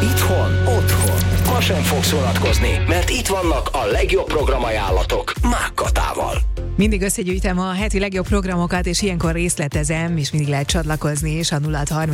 Itthon, otthon. Ma sem fogsz unatkozni, mert itt vannak a legjobb programajánlatok Mákkatával. Mindig összegyűjtem a heti legjobb programokat, és ilyenkor részletezem, és mindig lehet csatlakozni, és a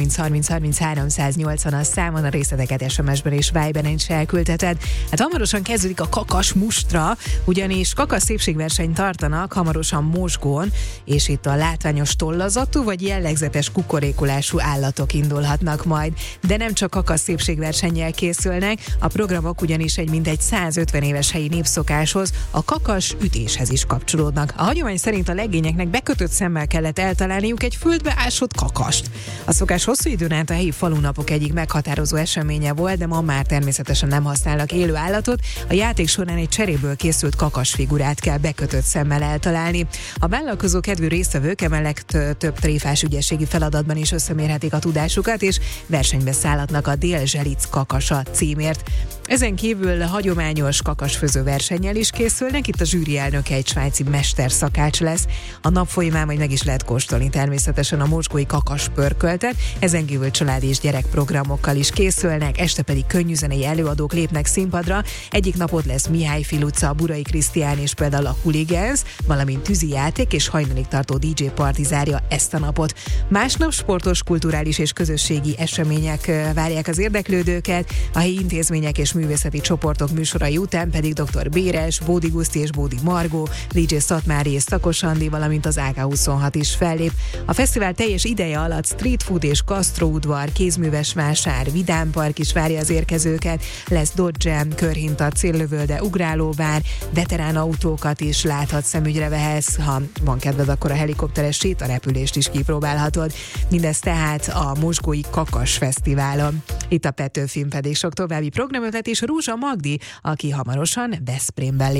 0630 a számon a részleteket SMS-ben és Viberen is elküldheted. Hát hamarosan kezdődik a kakas mustra, ugyanis kakas szépségversenyt tartanak hamarosan Mosgón, és itt a látványos tollazatú vagy jellegzetes kukorékolású állatok indulhatnak majd. De nem csak kakas szépségversennyel készülnek, a programok ugyanis egy mintegy 150 éves helyi népszokáshoz, a kakas ütéshez is kapcsolódnak. A hagyomány szerint a legényeknek bekötött szemmel kellett eltalálniuk egy földbe ásott kakast. A szokás hosszú időn át a helyi falunapok egyik meghatározó eseménye volt, de ma már természetesen nem használnak élő állatot. A játék során egy cseréből készült kakasfigurát kell bekötött szemmel eltalálni. A vállalkozó kedvű résztvevők emellett több tréfás ügyességi feladatban is összemérhetik a tudásukat, és versenybe szállhatnak a Dél-Zselic kakasa címért. Ezen kívül hagyományos kakasfőző versennyel is készülnek, itt a zsűri elnöke egy svájci mesterszakács lesz. A nap folyamán majd meg is lehet kóstolni természetesen a mosgói kakaspörköltet, ezen kívül családi és gyerekprogramokkal is készülnek, este pedig könnyűzenei előadók lépnek színpadra. Egyik napot lesz Mihály Filuca, Burai Krisztián és például a Hooligans, valamint tűzijáték és hajnalig tartó DJ party zárja ezt a napot. Másnap sportos, kulturális és közösségi események várják az érdeklődőket, a helyi intézmények és művészeti csoportok műsorai után pedig Dr. Béres, Bódi Guszti és Bódi Margó, DJ Szatmári és Szakos Andi, valamint az AK26 is fellép. A fesztivál teljes ideje alatt street food és gasztróudvar, kézműves vásár, vidámpark is várja az érkezőket, lesz Dodge Jam, körhinta, céllövölde, ugrálóvár, veterán autókat is láthatsz, szemügyre vehetsz, ha van kedved, akkor a helikopteres sét, a repülést is kipróbálhatod. Mindez tehát a Mosgói Kakas Fesztiválon. Itt a Petőfin pedig sok további programötlet és Rúzsa Magdi, aki hamarosan Veszprémben lép.